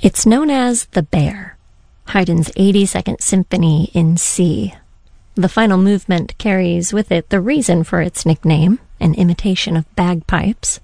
It's known as The Bear, Haydn's 82nd Symphony in C. The final movement carries with it the reason for its nickname, an imitation of bagpipes.